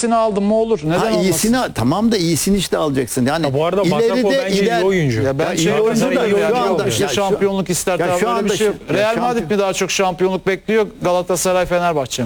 iyisini aldın mı olur. Neden olmasın? İyisini tamam da iyisini işte alacaksın. Yani Ya bu arada Batakov bence iyi oyuncu. Ya ben iyi oyuncu da şu anda işte şampiyonluk ister tabii, şu böyle anda bir şey yok. Real Madrid mi daha çok şampiyonluk bekliyor, Galatasaray, Fenerbahçe mi?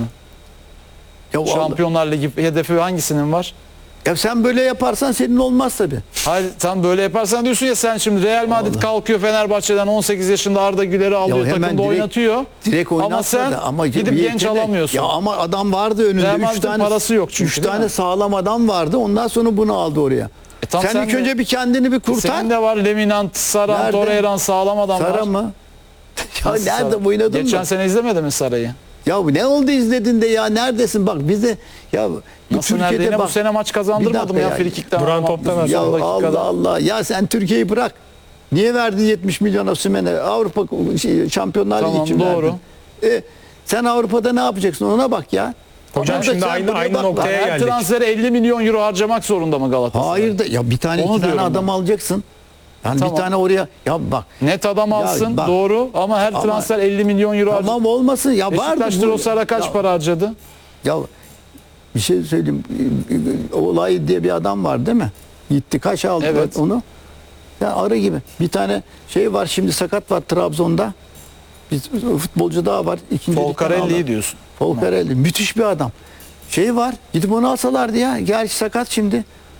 Ya, Şampiyonlar Ligi hedefi hangisinin var? ya sen böyle yaparsan senin olmaz tabii. Hayır, sen böyle yaparsan diyorsun ya, sen şimdi Real Madrid kalkıyor Fenerbahçe'den 18 yaşında Arda Güler'i alıyor, hemen takımda oynatıyor. Direkt ama sen gidip genç alamıyorsun. Ya ama adam vardı önünde. Real Madrid'in parası yok çünkü. 3 tane sağlam adam vardı. Ondan sonra bunu aldı oraya. Sen ilk önce bir kendini bir kurtar. Senin de var Leminant, Saran, Nerede? Torreira, sağlam adam var. Sara mı? Ya Nasıl nerede Sara? oynadın Geçen mı? sene izlemedin mi Sara'yı? Ya ne oldu izledin de ya, neredesin bak bize ya Nasıl nerede? Yine bu sene maç kazandırmadım ya, frikikten. Duran toptan ya Allah Allah ya, sen Türkiye'yi bırak. Niye verdin 70 milyon Osimhen'e? Avrupa Şampiyonlar Ligi için doğru. verdin. Sen Avrupa'da ne yapacaksın, ona bak ya. Hocam Orada şimdi sen aynı buraya bak. noktaya Her geldik. transfere 50 milyon euro harcamak zorunda mı Galatasaray? Hayır da ya, bir tane Onu iki tane diyorum adam ben. alacaksın. Yani Tamam. bir tane oraya ya bak. Net adam alsın, bak. doğru, ama her transfer 50 milyon euro harcamak. Tamam olmasın ya, vardı. Beşiktaş Trossard'a kaç para harcadı? Ya bir şey söyleyeyim. Olay diye bir adam var değil mi? Gitti, kaç aldı Evet. onu? Ya arı gibi. Bir tane şey var şimdi, sakat var Trabzon'da. Bir futbolcu daha var. Folcarelli'yi diyorsun. Folcarelli. Müthiş bir adam. Şey var. Gidip onu alsalardı ya. Gerçi sakat şimdi.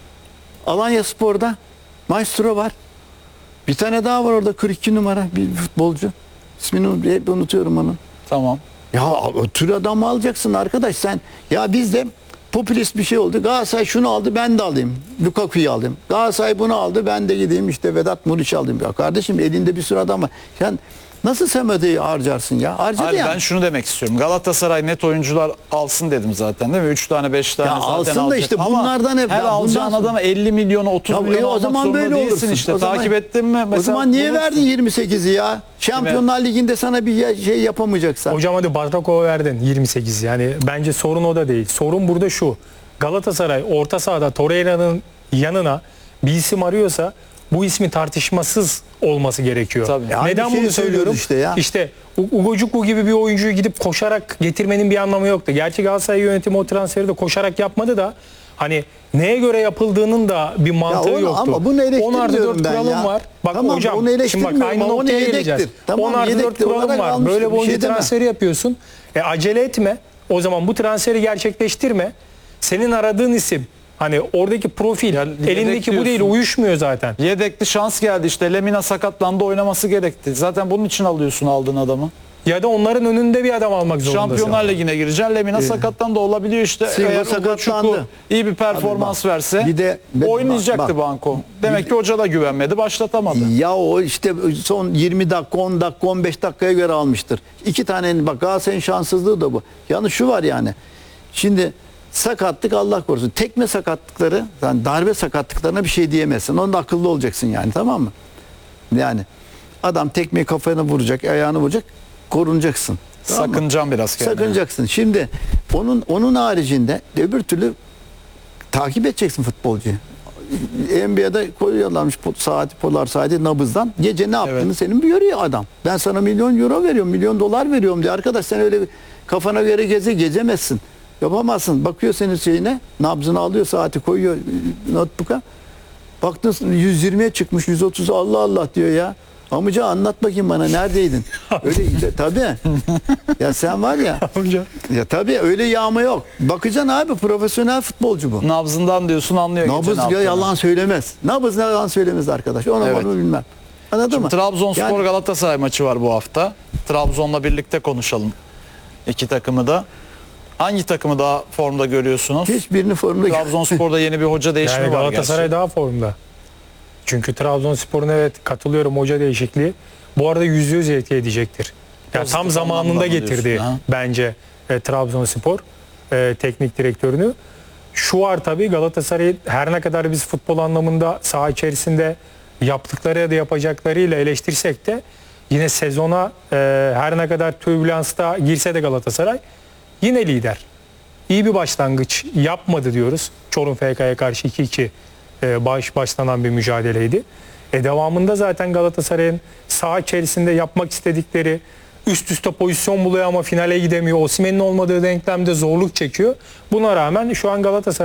Alanyaspor'da Maestro var. Bir tane daha var orada, 42 numara bir futbolcu. İsmini hep unutuyorum onun. Tamam. Ya o tür adamı alacaksın arkadaş sen. Ya bizde popülist bir şey oldu. Galatasaray şunu aldı, ben de alayım. Lukaku'yu aldım. Galatasaray bunu aldı, ben de gideyim işte Vedat Muriç'i alayım. Ya kardeşim, elinde bir sürü adam var. Sen nasıl Semedo'yu harcarsın ya? Harcadı Hayır, ya. ben şunu demek istiyorum. Galatasaray net oyuncular alsın dedim zaten, değil mi? 3 tane 5 tane Ya zaten alsın da alacak. işte Ama bunlardan hep. her ya alacağın bundan sonra- adama 50 milyonu 30 Ya milyonu o almak zaman zorunda böyle değilsin olursun. işte. O zaman- Takip ettin mi? Mesela O zaman niye bulursun. verdin 28'i ya? Şampiyonlar Ligi'nde sana bir şey yapamayacaksan. Hocam hadi Batakov'a verdin 28. Yani bence sorun o da değil. Sorun burada şu. Galatasaray orta sahada Torreira'nın yanına bir isim arıyorsa bu ismin tartışmasız olması gerekiyor. Tabii. Ya Neden aynı şeyi bunu söylüyorum? söylüyoruz işte ya. İşte Ugocukwu gibi bir oyuncuyu gidip koşarak getirmenin bir anlamı yoktu. Gerçi Galatasaray yönetimi o transferi de koşarak yapmadı da hani neye göre yapıldığının da bir mantığı onu- yoktu. ama bunu eleştirmiyorum 10+4 ben kuralım ya. var. Bak Tamam, hocam onu şimdi bak eleştirmiyorum aynı ama onu noktaya yedektir. geleceğiz. Tamam, 10+4 yedektir kuralım olarak var. almıştır, Böyle bir bir şey oyuncu demem. transferi yapıyorsun. Acele etme. O zaman bu transferi gerçekleştirme. Senin aradığın isim, hani oradaki profil, elindeki bu değil, diyorsun. uyuşmuyor zaten. Yedekli şans geldi işte. Lemina sakatlandı, oynaması gerekti. Zaten bunun için alıyorsun aldığın adamı. Ya da onların önünde bir adam almak zorundasın. Şampiyonlar Ligi'ne gireceksin. Lemina sakatlandı, olabiliyor işte. Silva Eğer sakatlandı. Ugocukwu iyi bir performans Abi bak, verse bir de- oynayacaktı bak, Banko. Demek ki hoca da güvenmedi, başlatamadı. Ya o işte son 20 dakika, 10 dakika, 15 dakikaya göre almıştır. İki tane, bak Galatasaray'ın şanssızlığı da bu. Yalnız şu var yani. Şimdi sakatlık, Allah korusun. Tekme sakatlıkları, yani darbe sakatlıklarına bir şey diyemezsin. Onda akıllı olacaksın yani, tamam mı? Yani adam tekmeyi kafana vuracak, ayağını vuracak, korunacaksın. Tamam mı? Sakıncan biraz kendine. Sakınacaksın. Şimdi onun haricinde öbür türlü takip edeceksin futbolcuyu. NBA'da koyuyorlarmış saati, polar saati nabızdan. Gece ne yaptığını Evet. senin bir görüyor adam. Ben sana milyon euro veriyorum, milyon dolar veriyorum diye. Arkadaş sen öyle kafana göre gezemezsin. Yapamazsın. Bakıyor senin şeyine, nabzını alıyor, saati koyuyor notebook'a. Baktın 120'ye çıkmış, 130, Allah Allah diyor ya. Amca anlat bakayım bana, neredeydin? Öyle tabii. Ya sen var ya. Amca. Ya tabii öyle yağma yok. Bakacaksın abi, profesyonel futbolcu bu. Nabzından diyorsun, anlıyor. gece Nabız ne ya yaptığını. yalan söylemez. Nabız yalan söylemez arkadaş. Onu Evet. bilmem. Anladın mı? Trabzonspor Yani- Galatasaray maçı var bu hafta. Trabzon'la birlikte konuşalım. İki takımı da. Hangi takımı daha formda görüyorsunuz? Hiçbirini formda Trabzonspor'da yeni bir hoca değişimi Yani var Galatasaray gerçi. daha formda. Çünkü Trabzonspor'un evet katılıyorum hoca değişikliği. Bu arada %100 etki edecektir. Yani Pozitif tam zamanında anlamda mı getirdi diyorsun, ha? bence Trabzonspor teknik direktörünü. Şu var tabii, Galatasaray her ne kadar biz futbol anlamında saha içerisinde yaptıkları ya da yapacaklarıyla eleştirsek de yine sezona her ne kadar türbülansta girse de Galatasaray yine lider. İyi bir başlangıç yapmadı diyoruz. Çorum FK'ya karşı 2-2 başlanan bir mücadeleydi. Devamında zaten Galatasaray'ın saha içerisinde yapmak istedikleri, üst üste pozisyon buluyor ama finale gidemiyor. Osimhen'in olmadığı denklemde zorluk çekiyor. Buna rağmen şu an Galatasaray